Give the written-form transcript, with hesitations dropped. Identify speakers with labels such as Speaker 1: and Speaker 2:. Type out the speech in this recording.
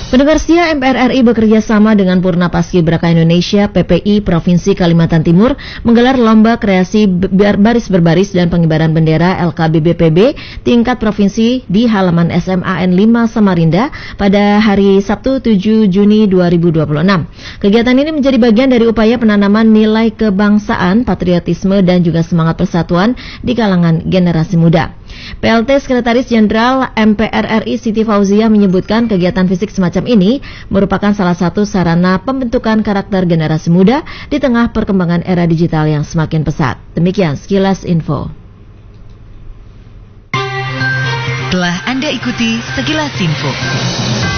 Speaker 1: Pendengar setia, MPR RI bekerja sama dengan Purna Paskibraka Indonesia PPI Provinsi Kalimantan Timur menggelar lomba kreasi baris berbaris dan pengibaran bendera LKBBPB tingkat provinsi di halaman SMAN 5 Samarinda pada hari Sabtu 7 Juni 2026. Kegiatan ini menjadi bagian dari upaya penanaman nilai kebangsaan, patriotisme dan juga semangat persatuan di kalangan generasi muda. PLT Sekretaris Jenderal MPR RI Siti Fauziah menyebutkan kegiatan fisik semacam ini merupakan salah satu sarana pembentukan karakter generasi muda di tengah perkembangan era digital yang semakin pesat. Demikian sekilas info.
Speaker 2: Telah Anda ikuti sekilas info.